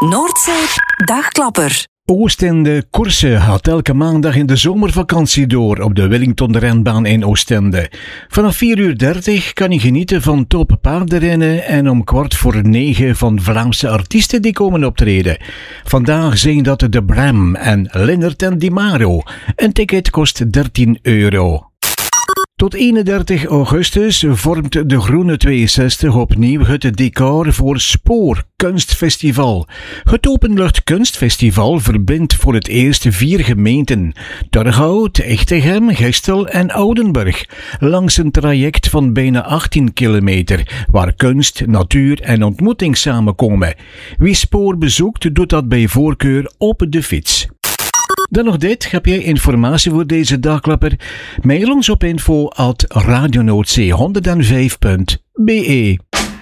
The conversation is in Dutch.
Noordzee Dagklapper. Oostende Koersen gaat elke maandag in de zomervakantie door op de Wellington-renbaan in Oostende. Vanaf 4:30 kan je genieten van top paardenrennen en om 8:45 van Vlaamse artiesten die komen optreden. Vandaag zijn dat de Bram en Lennart en Di Maro. Een ticket kost €13. Tot 31 augustus vormt de Groene 62 opnieuw het decor voor Spoor Kunstfestival. Het Openlucht-Kunstfestival verbindt voor het eerst 4 gemeenten: Torghout, Echtegem, Gestel en Oudenburg, langs een traject van bijna 18 kilometer, waar kunst, natuur en ontmoeting samenkomen. Wie Spoor bezoekt, doet dat bij voorkeur op de fiets. Dan nog dit, heb jij informatie voor deze dagklapper? Mail ons op info@radionoordzee105.be.